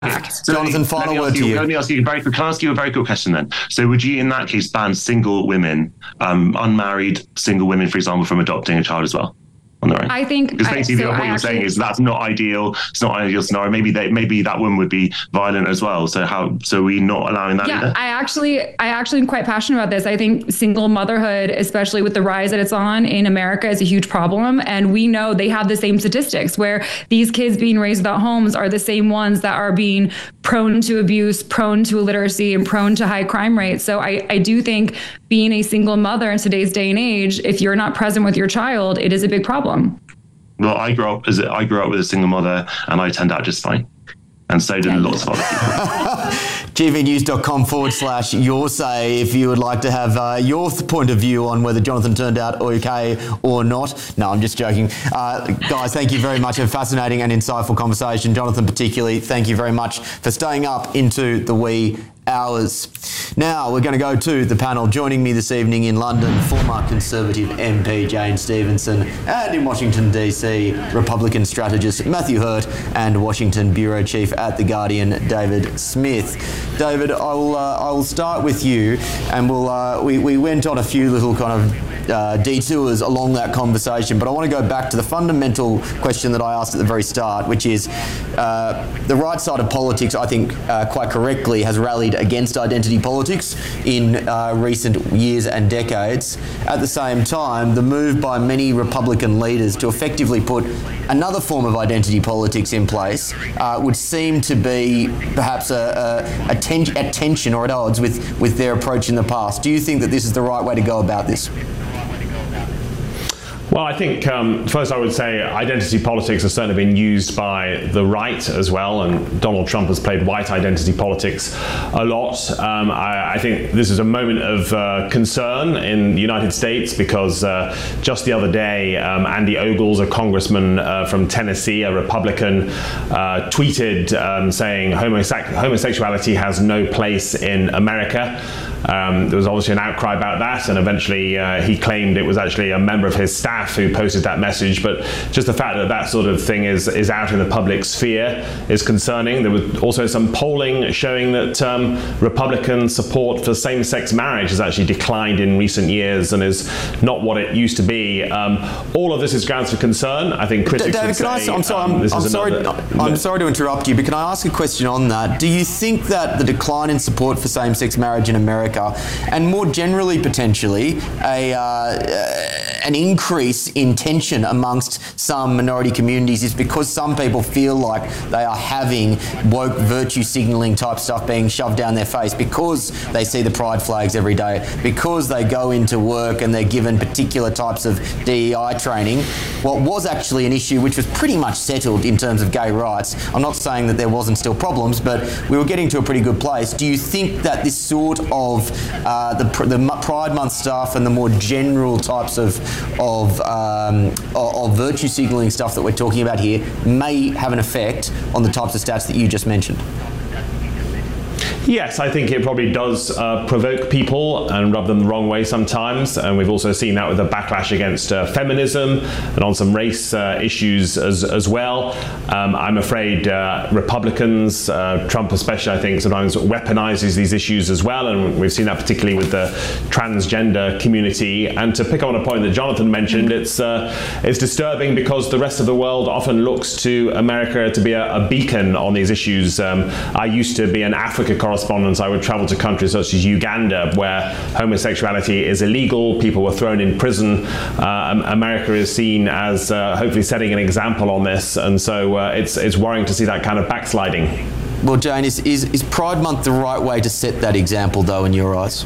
So Jonathan, final word to you. Let me ask you can I ask you a very quick question then? So would you, in that case, ban single women, unmarried single women, for example, from adopting a child as well? I think because basically what you're saying is that's not ideal. It's not an ideal scenario. Maybe that woman would be violent as well. So are we not allowing that? Yeah, either? I actually am quite passionate about this. I think single motherhood, especially with the rise that it's on in America, is a huge problem. And we know they have the same statistics where these kids being raised without homes are the same ones that are being prone to abuse, prone to illiteracy, and prone to high crime rates. So I do think being a single mother in today's day and age, if you're not present with your child, it is a big problem. Well, I grew up with a single mother, and I turned out just fine. And so did lots of other people. gvnews.com/your say if you would like to have your point of view on whether Jonathan turned out okay or not. No, I'm just joking. Guys, thank you very much. A fascinating and insightful conversation. Jonathan particularly, thank you very much for staying up into the wee hours. Now we're going to go to the panel. Joining me this evening in London, former Conservative MP Jane Stevenson, and in Washington DC, Republican strategist Matthew Hurt, and Washington bureau chief at The Guardian, David Smith. David, I will start with you, and we went on a few little kind of detours along that conversation, but I want to go back to the fundamental question that I asked at the very start, which is the right side of politics, I think quite correctly, has rallied against identity politics in recent years and decades. At the same time, the move by many Republican leaders to effectively put another form of identity politics in place would seem to be perhaps at tension or at odds with their approach in the past. Do you think that this is the right way to go about this? Well, I think first I would say identity politics has certainly been used by the right as well, and Donald Trump has played white identity politics a lot. I think this is a moment of concern in the United States because just the other day, Andy Ogles, a congressman from Tennessee, a Republican, tweeted saying homosexuality has no place in America. There was obviously an outcry about that, and eventually he claimed it was actually a member of his staff who posted that message. But just the fact that that sort of thing is out in the public sphere is concerning. There was also some polling showing that Republican support for same-sex marriage has actually declined in recent years and is not what it used to be. All of this is grounds for concern. I think critics David, would say... I'm sorry to interrupt you, but can I ask a question on that? Do you think that the decline in support for same-sex marriage in America, and more generally potentially an increase in tension amongst some minority communities, is because some people feel like they are having woke virtue signalling type stuff being shoved down their face because they see the pride flags every day, because they go into work and they're given particular types of DEI training? What was actually an issue which was pretty much settled in terms of gay rights. I'm not saying that there wasn't still problems, but we were getting to a pretty good place. Do you think that this sort of the Pride Month stuff and the more general types of virtue signalling stuff that we're talking about here may have an effect on the types of stats that you just mentioned? Yes, I think it probably does provoke people and rub them the wrong way sometimes, and we've also seen that with the backlash against feminism and on some race issues as well. I'm afraid Republicans, Trump especially, I think sometimes weaponizes these issues as well, and we've seen that particularly with the transgender community. And to pick up on a point that Jonathan mentioned, it's disturbing because the rest of the world often looks to America to be a beacon on these issues. I used to be an Africa correspondent. I would travel to countries such as Uganda, where homosexuality is illegal, people were thrown in prison. America is seen as hopefully setting an example on this, and so it's worrying to see that kind of backsliding. Well, Jane, is Pride Month the right way to set that example, though, in your eyes?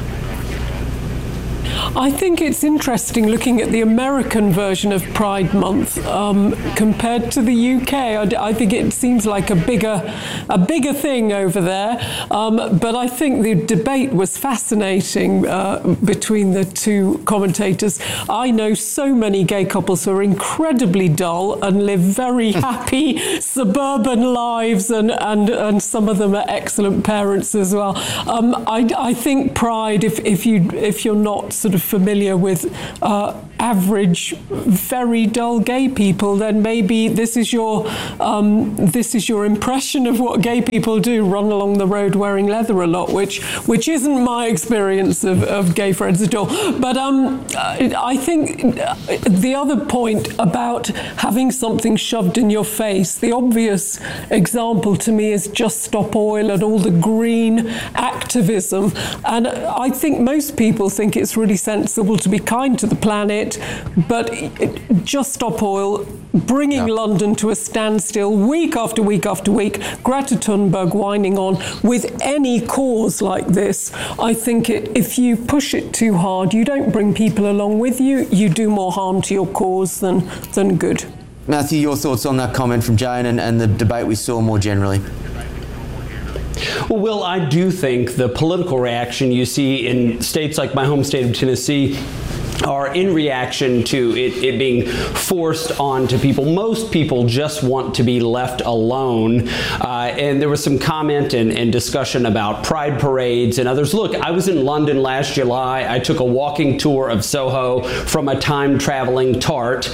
I think it's interesting looking at the American version of Pride Month compared to the UK. I think it seems like a bigger thing over there. But I think the debate was fascinating between the two commentators. I know so many gay couples who are incredibly dull and live very happy suburban lives, and some of them are excellent parents as well. I think Pride, if you're not sort of familiar with average, very dull gay people, then maybe this is your impression of what gay people do: run along the road wearing leather a lot, which isn't my experience of gay friends at all. But I think the other point about having something shoved in your face, the obvious example to me is Just Stop Oil and all the green activism. And I think most people think it's really sensible to be kind to the planet, but Just Stop Oil, bringing London to a standstill week after week after week, Greta Thunberg whining on with any cause like this, I think if you push it too hard, you don't bring people along with you, you do more harm to your cause than good. Matthew, your thoughts on that comment from Jane and the debate we saw more generally? Well, Will, I do think the political reaction you see in states like my home state of Tennessee are in reaction to it being forced onto people. Most people just want to be left alone. And there was some comment and discussion about pride parades and others. Look, I was in London last July. I took a walking tour of Soho from a time-traveling tart,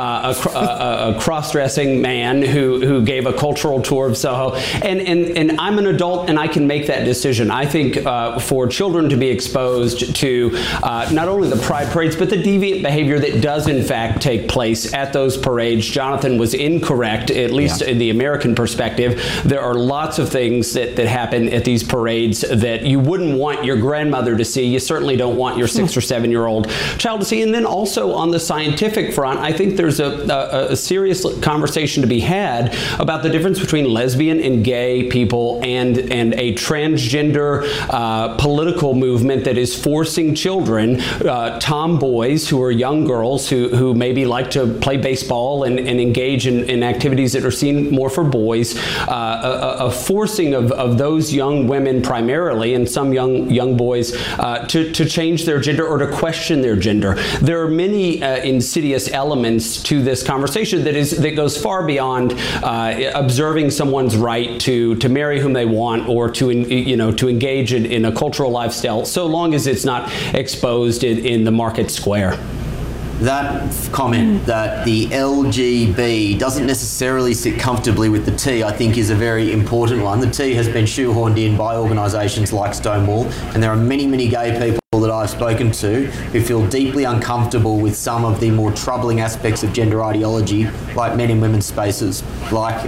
a cross-dressing man who gave a cultural tour of Soho. And I'm an adult and I can make that decision. I think for children to be exposed to not only the pride parades, but the deviant behavior that does in fact take place at those parades. Jonathan was incorrect, at least in the American perspective. There are lots of things that happen at these parades that you wouldn't want your grandmother to see. You certainly don't want your 6 or 7-year-old child to see. And then also on the scientific front, I think there's a serious conversation to be had about the difference between lesbian and gay people and a transgender political movement that is forcing children, tomboys who are young girls who maybe like to play baseball and engage in activities that are seen more for boys, a forcing of those young women primarily and some young boys to change their gender or to question their gender. There are many insidious elements to this conversation that goes far beyond observing someone's right to marry whom they want or to engage in a cultural lifestyle, so long as it's not exposed in the market square. That comment that the LGB doesn't necessarily sit comfortably with the T, I think, is a very important one. The T has been shoehorned in by organisations like Stonewall, and there are many, many gay people that I've spoken to who feel deeply uncomfortable with some of the more troubling aspects of gender ideology, like men in women's spaces, like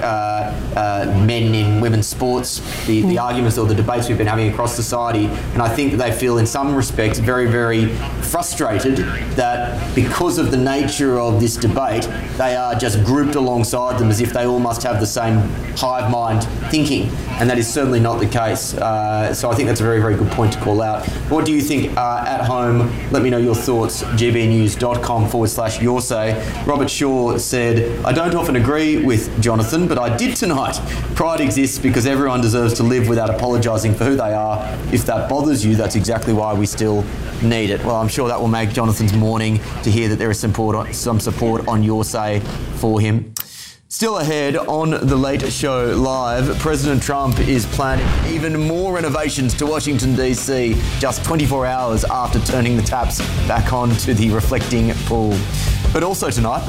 men in women's sports, the arguments or the debates we've been having across society. And I think that they feel in some respects very, very frustrated that because of the nature of this debate, they are just grouped alongside them as if they all must have the same hive mind thinking. And that is certainly not the case. So I think that's a very, very good point to call out. What do you think at home? Let me know your thoughts. gbnews.com/yoursay. Robert Shaw said, I don't often agree with Jonathan, but I did tonight. Pride exists because everyone deserves to live without apologising for who they are. If that bothers you, that's exactly why we still need it. Well, I'm sure that will make Jonathan's morning to hear that there is some support on Your Say for him. Still ahead on The Late Show Live, President Trump is planning even more renovations to Washington, D.C. just 24 hours after turning the taps back on to the reflecting pool. But also tonight,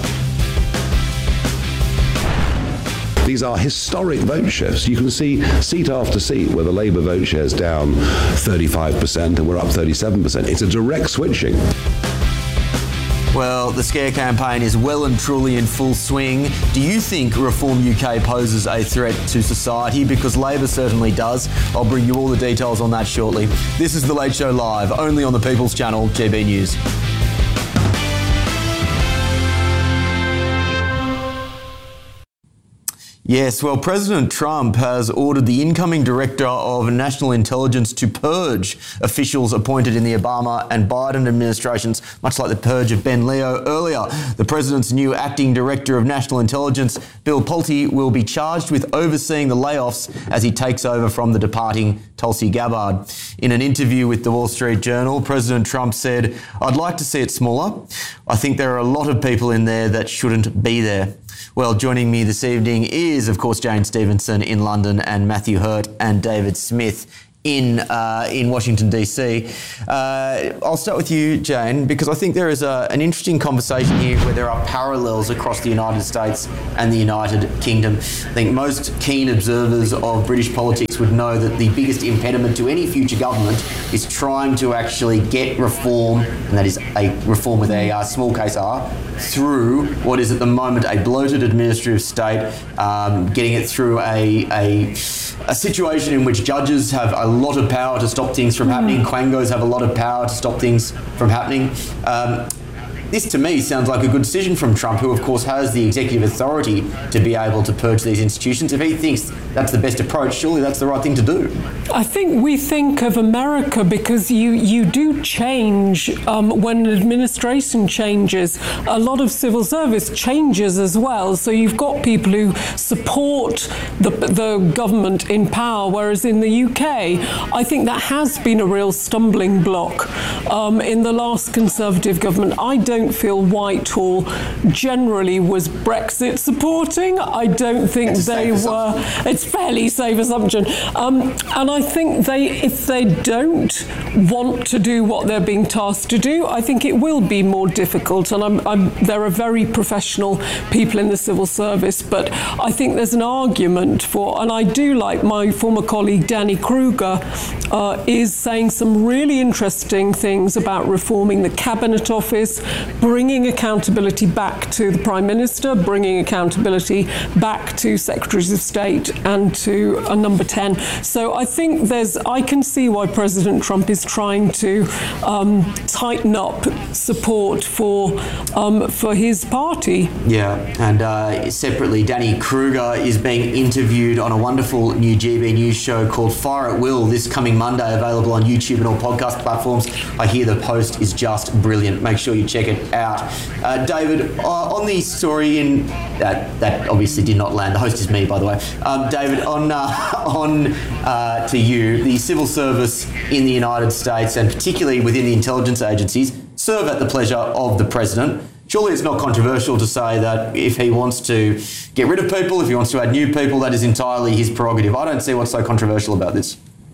these are historic vote shifts. You can see seat after seat where the Labour vote share is down 35% and we're up 37%. It's a direct switching. Well, the scare campaign is well and truly in full swing. Do you think Reform UK poses a threat to society? Because Labor certainly does. I'll bring you all the details on that shortly. This is The Late Show Live, only on the People's Channel, GB News. Yes, well, President Trump has ordered the incoming Director of National Intelligence to purge officials appointed in the Obama and Biden administrations, much like the purge of Ben Leo earlier. The President's new Acting Director of National Intelligence, Bill Pulte, will be charged with overseeing the layoffs as he takes over from the departing Tulsi Gabbard. In an interview with the Wall Street Journal, President Trump said, I'd like to see it smaller. I think there are a lot of people in there that shouldn't be there. Well, joining me this evening is, of course, Jane Stevenson in London and Matthew Hurt and David Smith in Washington, D.C. I'll start with you, Jane, because I think there is an interesting conversation here where there are parallels across the United States and the United Kingdom. I think most keen observers of British politics would know that the biggest impediment to any future government is trying to actually get reform, and that is a reform with a small case r, through what is at the moment a bloated administrative state, getting it through a situation in which judges have a lot of power to stop things from happening. Quangos have a lot of power to stop things from happening. This, to me, sounds like a good decision from Trump, who, of course, has the executive authority to be able to purge these institutions. If he thinks that's the best approach, surely that's the right thing to do. I think we think of America because you do change when an administration changes. A lot of civil service changes as well. So you've got people who support the government in power, whereas in the UK, I think that has been a real stumbling block in the last Conservative government. I don't feel Whitehall generally was Brexit supporting. I don't think they were. It's fairly safe assumption. And I think if they don't want to do what they're being tasked to do, I think it will be more difficult. And there are very professional people in the civil service, but I think there's an argument for, and I do like my former colleague Danny Kruger is saying some really interesting things about reforming the Cabinet Office, bringing accountability back to the Prime Minister, bringing accountability back to Secretaries of State and to Number 10. So I think I can see why President Trump is trying to tighten up support for his party. Yeah, and separately, Danny Kruger is being interviewed on a wonderful new GB News show called Fire at Will this coming Monday, available on YouTube and all podcast platforms. I hear the post is just brilliant. Make sure you check it out. David, on the story in that obviously did not land. The host is me, by the way. David, on to you. The civil service in the United States, and particularly within the intelligence agencies, serve at the pleasure of the president. Surely it's not controversial to say that if he wants to get rid of people, if he wants to add new people, that is entirely his prerogative. I don't see what's so controversial about this.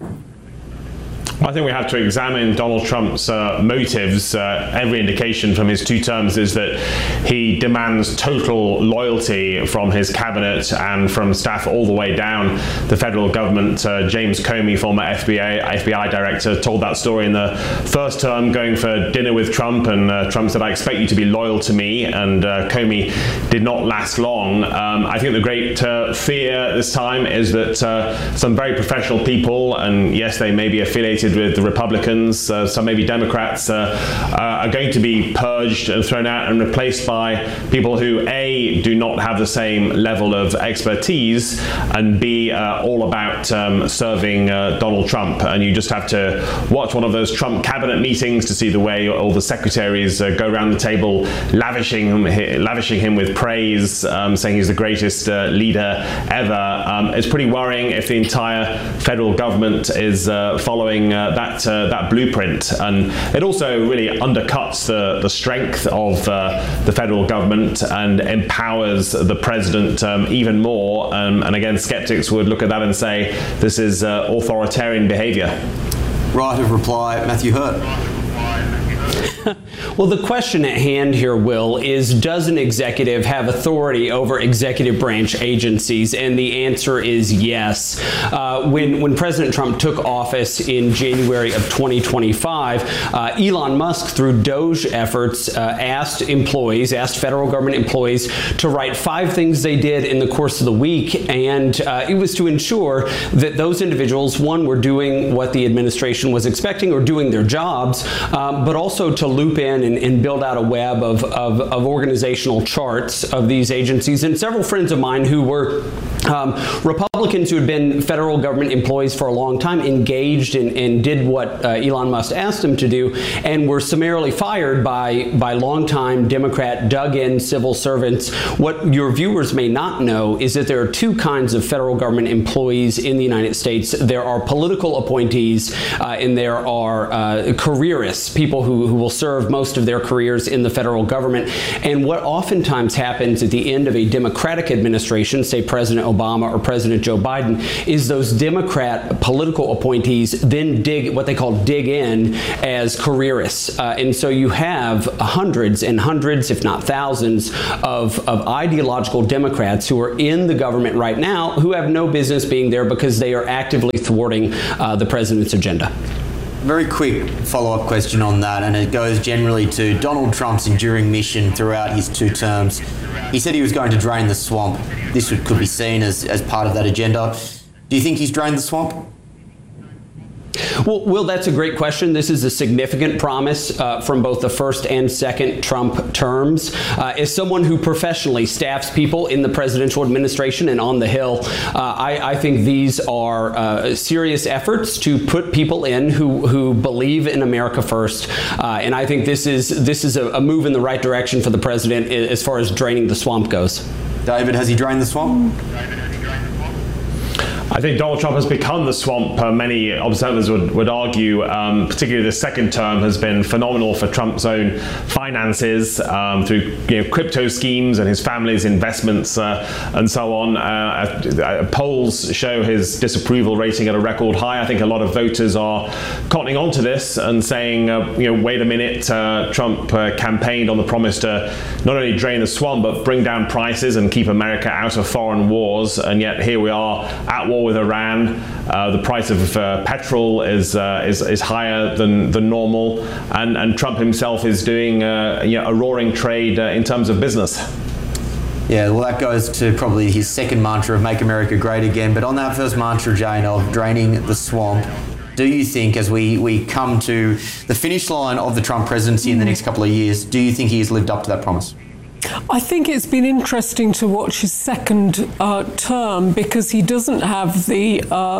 I think we have to examine Donald Trump's motives. Every indication from his 2 terms is that he demands total loyalty from his cabinet and from staff all the way down the federal government. James Comey, former FBI director, told that story in the first term, going for dinner with Trump, and Trump said, "I expect you to be loyal to me," and Comey did not last long. I think the great fear this time is that some very professional people, and yes, they may be affiliated with the Republicans, some maybe Democrats, are going to be purged and thrown out and replaced by people who A, do not have the same level of expertise, and B, all about serving Donald Trump. And you just have to watch one of those Trump cabinet meetings to see the way all the secretaries go around the table lavishing him with praise, saying he's the greatest leader ever. It's pretty worrying if the entire federal government is following that blueprint, and it also really undercuts the strength of the federal government and empowers the president even more. And again, skeptics would look at that and say this is authoritarian behavior. Right of reply, Matthew Hurt. Well, the question at hand here, Will, is does an executive have authority over executive branch agencies? And the answer is yes. When President Trump took office in January of 2025, Elon Musk, through Doge efforts, asked federal government employees to write 5 things they did in the course of the week. And it was to ensure that those individuals, one, were doing what the administration was expecting or doing their jobs, but also to loop in and build out a web of organizational charts of these agencies. And several friends of mine who were Republicans who had been federal government employees for a long time engaged and did what Elon Musk asked them to do, and were summarily fired by longtime Democrat dug-in civil servants. What your viewers may not know is that there are 2 kinds of federal government employees in the United States. There are political appointees and there are careerists, people who who will serve most of their careers in the federal government. And what oftentimes happens at the end of a Democratic administration, say President Obama or President Joe Biden, is those Democrat political appointees then dig in as careerists. And so you have hundreds and hundreds, if not thousands, of ideological Democrats who are in the government right now who have no business being there because they are actively thwarting the president's agenda. Very quick follow-up question on that, and it goes generally to Donald Trump's enduring mission throughout his 2 terms. He said he was going to drain the swamp. This could be seen as part of that agenda. Do you think he's drained the swamp? Well, Will, that's a great question. This is a significant promise from both the first and second Trump terms. As someone who professionally staffs people in the presidential administration and on the Hill, I think these are serious efforts to put people in who believe in America first. And I think this is a move in the right direction for the president as far as draining the swamp goes. David, has he drained the swamp? I think Donald Trump has become the swamp. Many observers would argue, particularly the second term has been phenomenal for Trump's own finances through crypto schemes and his family's investments and so on. Polls show his disapproval rating at a record high. I think a lot of voters are cottoning onto this and saying, wait a minute, Trump campaigned on the promise to not only drain the swamp but bring down prices and keep America out of foreign wars, and yet here we are at war with Iran. The price of petrol is higher than normal, and Trump himself is doing a roaring trade in terms of business. Yeah, well, that goes to probably his second mantra of Make America Great Again. But on that first mantra, Jane, of draining the swamp, do you think, as we come to the finish line of the Trump presidency in the next couple of years, do you think he has lived up to that promise? I think it's been interesting to watch his second term because he doesn't have the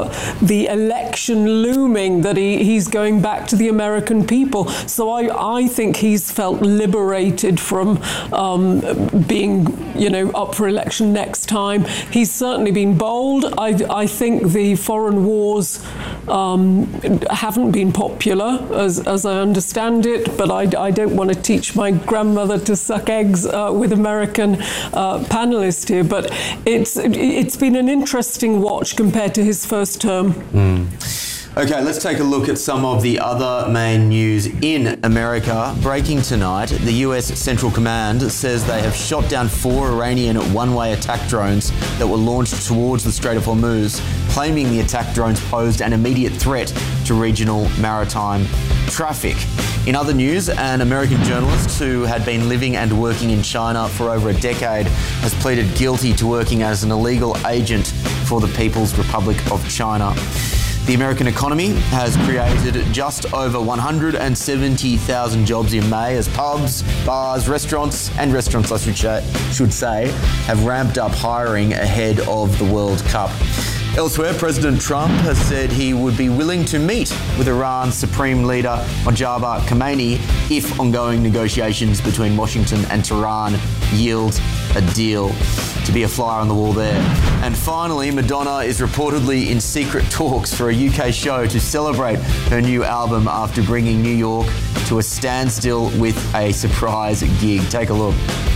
election looming that he's going back to the American people. So I think he's felt liberated from being, up for election next time. He's certainly been bold. I think the foreign wars haven't been popular, as I understand it, but I don't want to teach my grandmother to suck eggs with American panelists here, but it's been an interesting watch compared to his first term. Okay, let's take a look at some of the other main news in America. Breaking tonight, the US Central Command says they have shot down 4 Iranian one-way attack drones that were launched towards the Strait of Hormuz, claiming the attack drones posed an immediate threat to regional maritime traffic. In other news, an American journalist who had been living and working in China for over a decade has pleaded guilty to working as an illegal agent for the People's Republic of China. The American economy has created just over 170,000 jobs in May as pubs, bars, restaurants I should say, have ramped up hiring ahead of the World Cup. Elsewhere, President Trump has said he would be willing to meet with Iran's Supreme Leader Mojtaba Khamenei if ongoing negotiations between Washington and Tehran yield a deal. To be a fly on the wall there. And finally, Madonna is reportedly in secret talks for a UK show to celebrate her new album after bringing New York to a standstill with a surprise gig. Take a look.